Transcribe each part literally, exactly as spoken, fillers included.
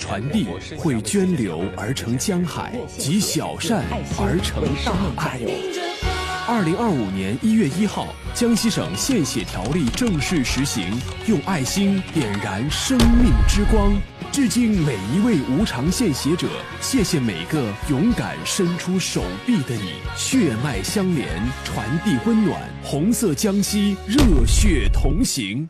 传递，会涓流而成江海，集小善而成大爱。二零二五年一月一号，江西省献血条例正式实行，用爱心点燃生命之光。致敬每一位无偿献血者，谢谢每个勇敢伸出手臂的你，血脉相连，传递温暖，红色江西，热血同行。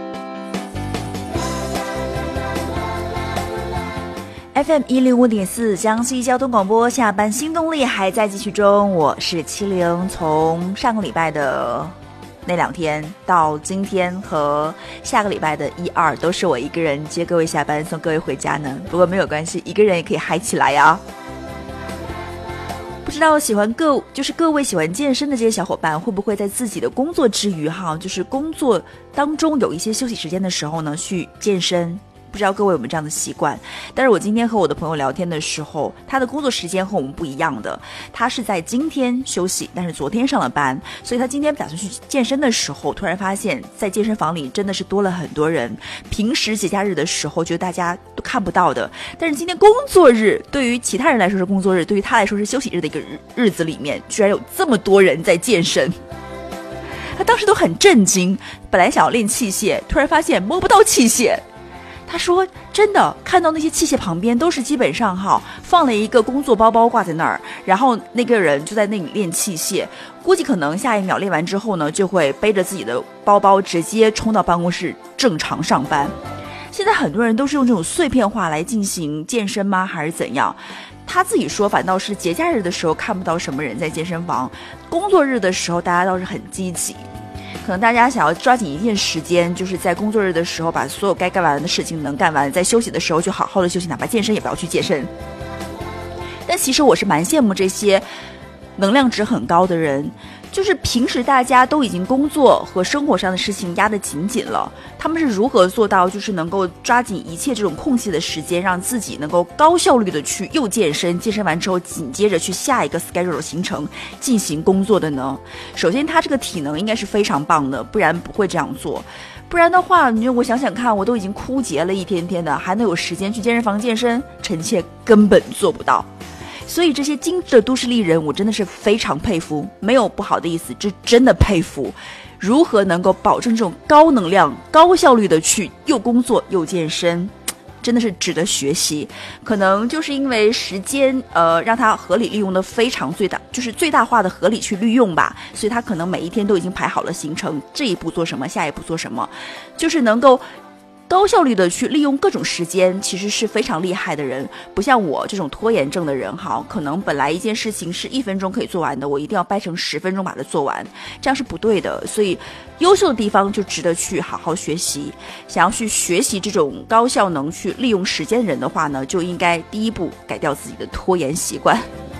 F M 一零五点四江西交通广播，下班新动力还在继续中，我是七零。从上个礼拜的那两天到今天和下个礼拜的一二，都是我一个人接各位下班送各位回家呢。不过没有关系，一个人也可以嗨起来呀。不知道喜欢各就是各位喜欢健身的这些小伙伴，会不会在自己的工作之余哈，就是工作当中有一些休息时间的时候呢，去健身？不知道各位有没有这样的习惯。但是我今天和我的朋友聊天的时候，他的工作时间和我们不一样的，他是在今天休息，但是昨天上了班，所以他今天打算去健身的时候，突然发现在健身房里真的是多了很多人，平时节假日的时候觉得大家都看不到的，但是今天工作日对于其他人来说是工作日，对于他来说是休息日的一个日日子里面，居然有这么多人在健身。他当时都很震惊，本来想要练器械，突然发现摸不到器械。他说真的，看到那些器械旁边都是基本上哈放了一个工作包包挂在那儿，然后那个人就在那里练器械，估计可能下一秒练完之后呢，就会背着自己的包包直接冲到办公室正常上班。现在很多人都是用这种碎片化来进行健身吗？还是怎样？他自己说反倒是节假日的时候看不到什么人在健身房，工作日的时候大家倒是很积极。可能大家想要抓紧一件时间，就是在工作日的时候把所有该干完的事情能干完，在休息的时候就好好的休息，哪怕健身也不要去健身。但其实我是蛮羡慕这些能量值很高的人，就是平时大家都已经工作和生活上的事情压得紧紧了，他们是如何做到就是能够抓紧一切这种空隙的时间，让自己能够高效率的去又健身，健身完之后紧接着去下一个 schedule 的行程进行工作的呢？首先他这个体能应该是非常棒的，不然不会这样做。不然的话，你我想想看，我都已经枯竭了一天天的，还能有时间去健身房健身？臣妾根本做不到。所以这些精致的都市丽人，我真的是非常佩服，没有不好的意思，这真的佩服，如何能够保证这种高能量、高效率的去又工作又健身，真的是值得学习。可能就是因为时间，呃，让他合理利用的非常最大，就是最大化的合理去利用吧，所以他可能每一天都已经排好了行程，这一步做什么，下一步做什么，就是能够高效率的去利用各种时间，其实是非常厉害的人。不像我这种拖延症的人哈，可能本来一件事情是一分钟可以做完的，我一定要掰成十分钟把它做完，这样是不对的。所以优秀的地方就值得去好好学习。想要去学习这种高效能去利用时间的人的话呢，就应该第一步改掉自己的拖延习惯。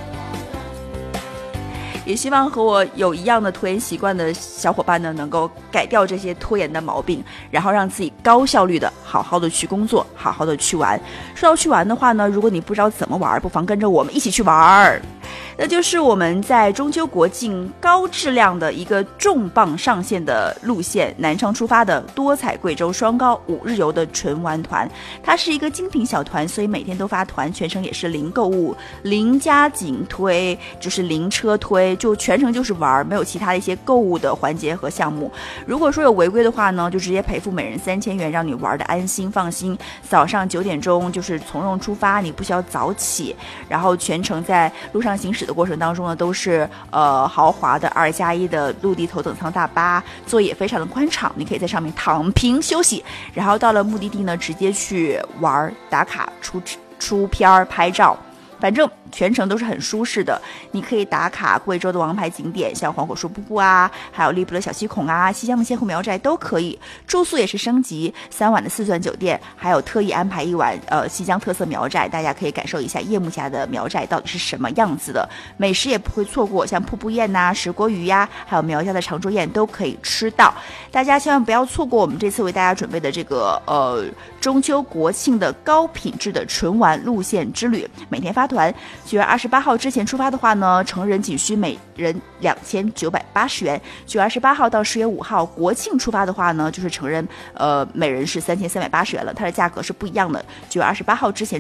也希望和我有一样的拖延习惯的小伙伴呢，能够改掉这些拖延的毛病，然后让自己高效率的好好的去工作，好好的去玩。说到去玩的话呢，如果你不知道怎么玩，不妨跟着我们一起去玩。那就是我们在中秋国庆高质量的一个重磅上线的路线，南昌出发的多彩贵州双高五日游的纯玩团。它是一个精品小团，所以每天都发团，全程也是零购物、零加紧推，就是零车推，就全程就是玩，没有其他的一些购物的环节和项目。如果说有违规的话呢，就直接赔付每人三千元，让你玩的安心放心。早上九点钟就是从容出发，你不需要早起，然后全程在路上行驶的过程当中呢，都是呃豪华的二加一的陆地头等舱大巴，座椅也非常的宽敞，你可以在上面躺平休息，然后到了目的地呢，直接去玩打卡出出片拍照。反正全程都是很舒适的，你可以打卡贵州的王牌景点，像黄果树瀑布啊，还有荔浦的小七孔啊，西江的仙湖苗寨都可以。住宿也是升级，三晚的四钻酒店，还有特意安排一晚呃西江特色苗寨，大家可以感受一下夜幕下的苗寨到底是什么样子的。美食也不会错过，像瀑布宴呐、石锅鱼呀，还有苗家的长桌宴都可以吃到。大家千万不要错过我们这次为大家准备的这个呃中秋国庆的高品质的纯玩路线之旅，每天发团。九月二十八号之前出发的话呢，成人仅需每人两千九百八十元；九月二十八号到十月五号国庆出发的话呢，就是成人呃每人是三千三百八十元了，它的价格是不一样的。九月二十八号之前